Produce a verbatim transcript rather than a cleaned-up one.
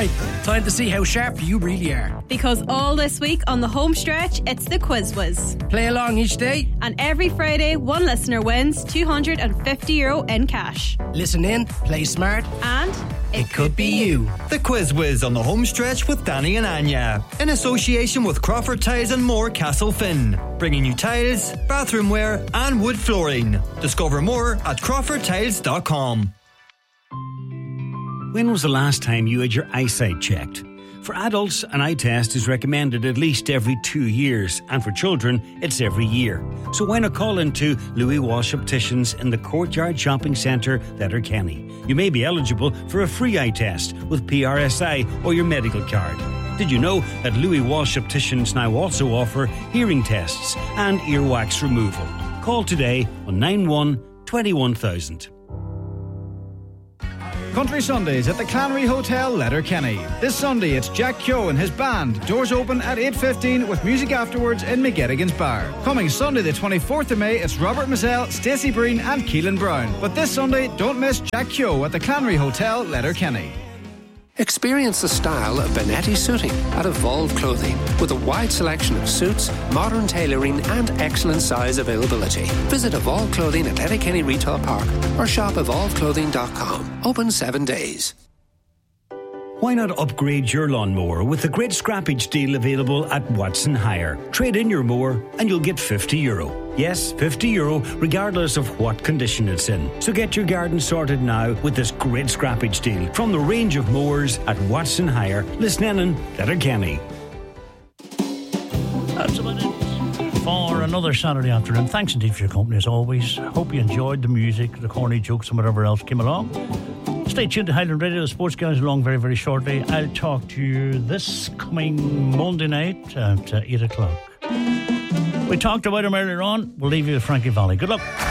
Right, time to see how sharp you really are. Because all this week on the home stretch, it's the Quiz Whiz. Play along each day. And every Friday, one listener wins two hundred fifty euro in cash. Listen in, play smart, and it, it could be you. The Quiz Whiz on the home stretch with Danny and Anya. In association with Crawford Tiles and More Castlefin. Bringing you tiles, bathroom wear and wood flooring. Discover more at crawford tiles dot com. When was the last time you had your eyesight checked? For adults, an eye test is recommended at least every two years, and for children, it's every year. So why not call into Louis Walsh Opticians in the Courtyard Shopping Centre, Letterkenny? You may be eligible for a free eye test with P R S I or your medical card. Did you know that Louis Walsh Opticians now also offer hearing tests and earwax removal? Call today on nine one, two one thousand. Country Sundays at the Clannery Hotel, Letterkenny. This Sunday it's Jack Keogh and his band. Doors open at eight fifteen with music afterwards in McGettigan's Bar. Coming Sunday the twenty-fourth of May, it's Robert Mazzell, Stacey Breen and Keelan Brown. But this Sunday, don't miss Jack Keogh at the Clannery Hotel, Letterkenny. Experience the style of Benetti Suiting at Evolve Clothing with a wide selection of suits, modern tailoring and excellent size availability. Visit Evolve Clothing at Letterkenny Retail Park or shop evolve clothing dot com. Open seven days. Why not upgrade your lawnmower with the great scrappage deal available at Watson Hire? Trade in your mower and you'll get fifty euro. Yes, fifty euro, regardless of what condition it's in. So get your garden sorted now with this great scrappage deal from the range of mowers at Watson Hire, Lisnenan, Letterkenny. That's about it for another Saturday afternoon. Thanks indeed for your company as always. Hope you enjoyed the music, the corny jokes and whatever else came along. Stay tuned to Highland Radio. The sports guys along very, very shortly. I'll talk to you this coming Monday night at uh, eight o'clock. We talked about him earlier on. We'll leave you with Frankie Valli. Good luck.